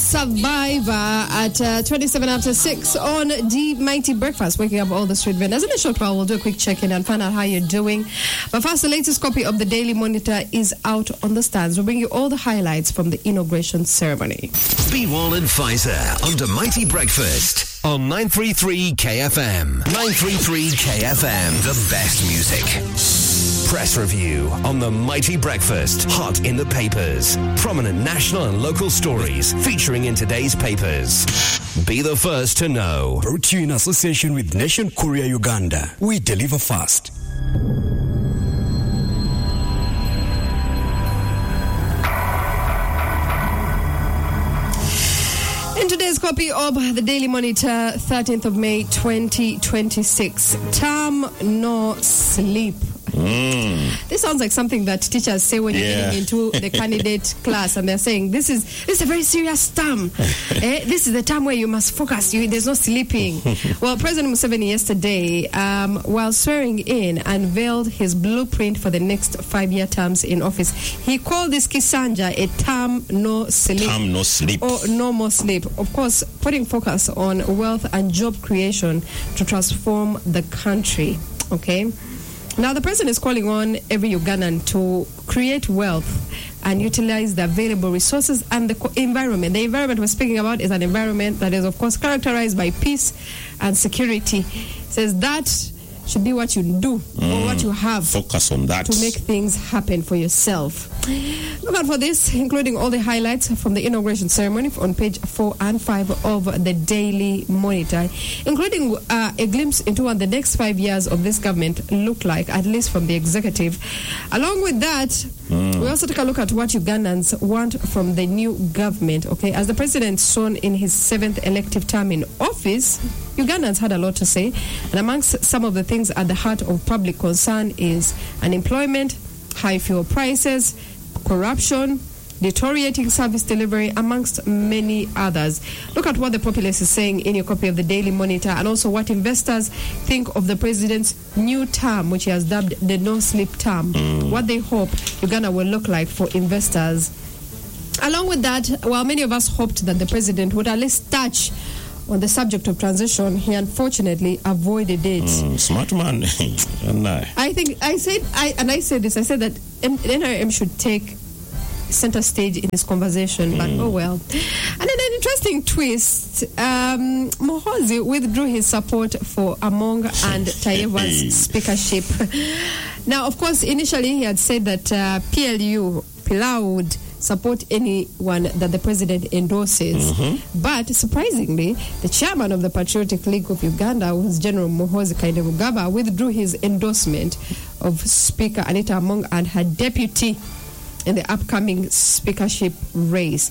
Survivor at 27 after 6 on the Mighty Breakfast, waking up all the street vendors. In a short while, we'll do a quick check-in and find out how you're doing. But first, the latest copy of the Daily Monitor is out on the stands. We'll bring you all the highlights from the inauguration ceremony. B-Wall and Pfizer on the Mighty Breakfast on 933 KFM. 933 KFM, the best music. Press review on the Mighty Breakfast. Hot in the papers. Prominent national and local stories featuring in today's papers. Be the first to know. Brought to you in association with Nation Courier Uganda. We deliver fast. In today's copy of the Daily Monitor, 13th of May, 2026, term no sleep. This sounds like something that teachers say when you're getting into the candidate class and they're saying, this is a very serious term. This is the term where you must focus. There's no sleeping. Well, President Museveni yesterday, while swearing in, unveiled his blueprint for the next 5-year terms in office. He called this Kisanja a term no sleep. Term no sleep. Or no more sleep. Of course, putting focus on wealth and job creation to transform the country. Okay? Now, the president is calling on every Ugandan to create wealth and utilize the available resources and the environment. The environment we're speaking about is an environment that is, of course, characterized by peace and security. It says that should be what you do or what you have. Focus on that. To make things happen for yourself. Look out for this, including all the highlights from the inauguration ceremony on page 4 and 5 of the Daily Monitor, including a glimpse into what the next 5 years of this government look like, at least from the executive. Along with that, we also take a look at what Ugandans want from the new government. Okay, as the president shown in his 7th elective term in office, Ugandans had a lot to say, and amongst some of the things at the heart of public concern is unemployment, high fuel prices, corruption, deteriorating service delivery, amongst many others. Look at what the populace is saying in your copy of the Daily Monitor, and also what investors think of the president's new term, which he has dubbed the no-sleep term. What they hope Uganda will look like for investors. Along with that, while many of us hoped that the president would at least touch on the subject of transition, he unfortunately avoided it. Smart man. I said that NRM should take center stage in this conversation, but oh well. And then an interesting twist, Muhoozi withdrew his support for Among and Tayeva's speakership. Now, of course, initially he had said that PLU would support anyone that the president endorses. But surprisingly, the chairman of the Patriotic League of Uganda, who was General Muhoozi Kainerugaba, withdrew his endorsement of Speaker Anita Among and her deputy in the upcoming speakership race.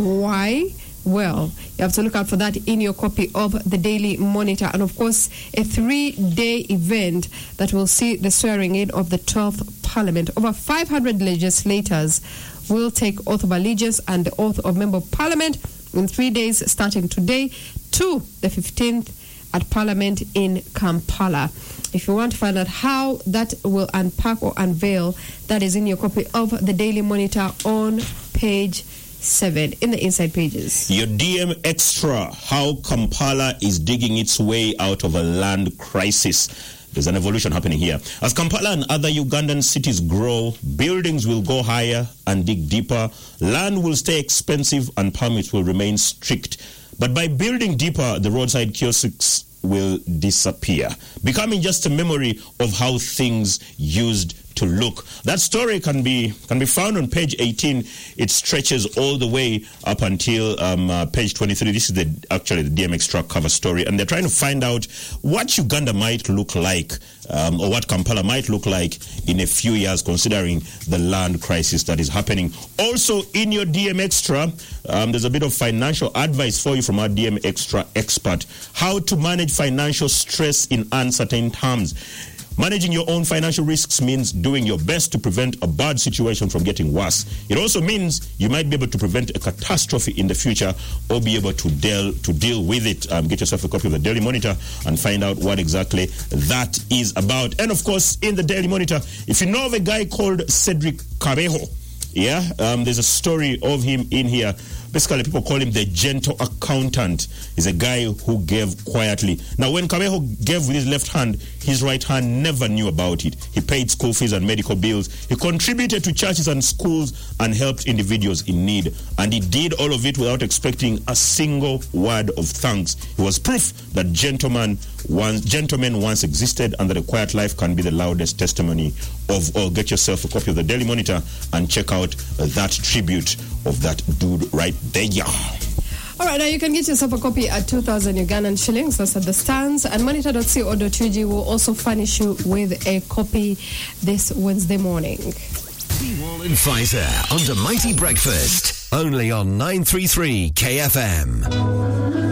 Why? Well, you have to look out for that in your copy of the Daily Monitor. And of course, a 3-day event that will see the swearing in of the 12th Parliament. Over 500 legislators will take oath of allegiance and the oath of member of Parliament in 3 days, starting today to the 15th at Parliament in Kampala. If you want to find out how that will unpack or unveil, that is in your copy of the Daily Monitor on page 7 in the inside pages. Your DM Extra, how Kampala is digging its way out of a land crisis. There's an evolution happening here. As Kampala and other Ugandan cities grow, buildings will go higher and dig deeper, land will stay expensive, and permits will remain strict. But by building deeper, the roadside kiosks will disappear, becoming just a memory of how things used to look. That story can be found on page 18. It stretches all the way up until page 23. This is actually the DM Extra cover story, and they're trying to find out what Uganda might look like, or what Kampala might look like in a few years, considering the land crisis that is happening. Also, in your DM Extra, there's a bit of financial advice for you from our DM Extra expert: how to manage financial stress in uncertain times. Managing your own financial risks means doing your best to prevent a bad situation from getting worse. It also means you might be able to prevent a catastrophe in the future or be able to deal with it. Get yourself a copy of the Daily Monitor and find out what exactly that is about. And of course, in the Daily Monitor, if you know of a guy called Cedric Kabeho, there's a story of him in here. Basically, people call him the gentle accountant. He's a guy who gave quietly. Now, when Kabeho gave with his left hand, his right hand never knew about it. He paid school fees and medical bills. He contributed to churches and schools and helped individuals in need. And he did all of it without expecting a single word of thanks. He was proof that gentlemen once existed and that a quiet life can be the loudest testimony of all. Get yourself a copy of the Daily Monitor and check out that tribute of that dude right there. All right, now you can get yourself a copy at 2,000 Ugandan shillings. That's at the stands. And monitor.co.ug will also furnish you with a copy this Wednesday morning. Wall and Pfizer on the Mighty Breakfast. Only on 933 KFM.